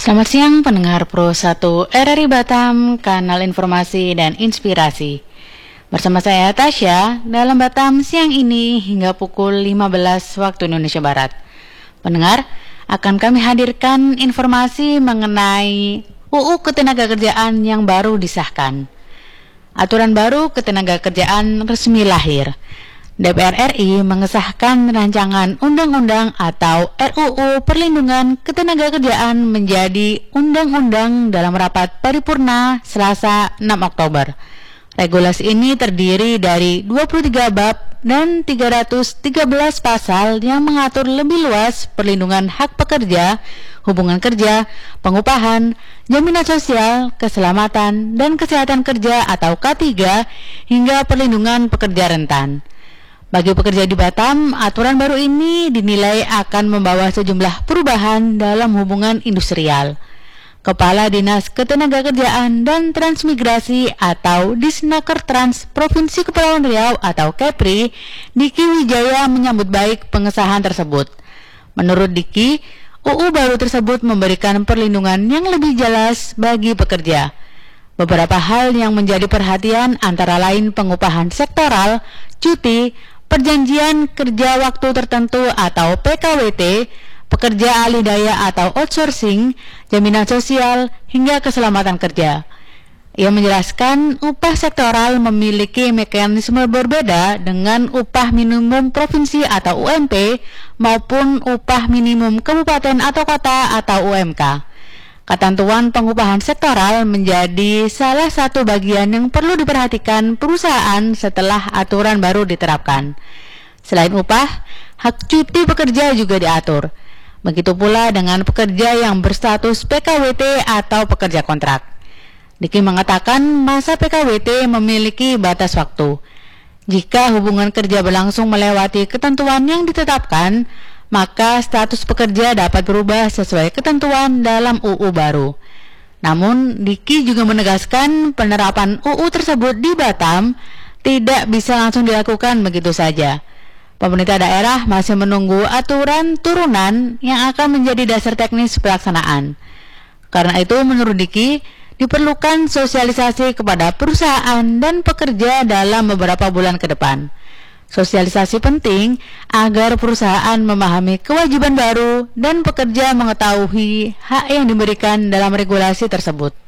Selamat siang pendengar Pro 1 RRI Batam, kanal informasi dan inspirasi. Bersama saya Tasya dalam Batam siang ini hingga pukul 15 waktu Indonesia Barat. Pendengar, akan kami hadirkan informasi mengenai UU Ketenagakerjaan yang baru disahkan. Aturan baru ketenagakerjaan resmi lahir. DPR RI mengesahkan rancangan undang-undang atau RUU Perlindungan Ketenagakerjaan menjadi undang-undang dalam rapat paripurna Selasa 6 Oktober. Regulasi ini terdiri dari 23 bab dan 313 pasal yang mengatur lebih luas perlindungan hak pekerja, hubungan kerja, pengupahan, jaminan sosial, keselamatan, dan kesehatan kerja atau K3 hingga perlindungan pekerja rentan. Bagi pekerja di Batam, aturan baru ini dinilai akan membawa sejumlah perubahan dalam hubungan industrial. Kepala Dinas Ketenagakerjaan dan Transmigrasi atau Disnakertrans Provinsi Kepulauan Riau atau Kepri, Diki Wijaya menyambut baik pengesahan tersebut. Menurut Diki, UU baru tersebut memberikan perlindungan yang lebih jelas bagi pekerja. Beberapa hal yang menjadi perhatian antara lain pengupahan sektoral, cuti, perjanjian kerja waktu tertentu atau PKWT, pekerja alih daya atau outsourcing, jaminan sosial, hingga keselamatan kerja. Ia menjelaskan upah sektoral memiliki mekanisme berbeda dengan upah minimum provinsi atau UMP maupun upah minimum kabupaten atau kota atau UMK. Ketentuan pengupahan sektoral menjadi salah satu bagian yang perlu diperhatikan perusahaan setelah aturan baru diterapkan. Selain upah, hak cuti pekerja juga diatur. Begitu pula dengan pekerja yang berstatus PKWT atau pekerja kontrak. Diki mengatakan masa PKWT memiliki batas waktu. Jika hubungan kerja berlangsung melewati ketentuan yang ditetapkan, maka status pekerja dapat berubah sesuai ketentuan dalam UU baru. Namun, Diki juga menegaskan penerapan UU tersebut di Batam tidak bisa langsung dilakukan begitu saja. Pemerintah daerah masih menunggu aturan turunan yang akan menjadi dasar teknis pelaksanaan. Karena itu, menurut Diki, diperlukan sosialisasi kepada perusahaan dan pekerja dalam beberapa bulan ke depan. Sosialisasi penting agar perusahaan memahami kewajiban baru dan pekerja mengetahui hak yang diberikan dalam regulasi tersebut.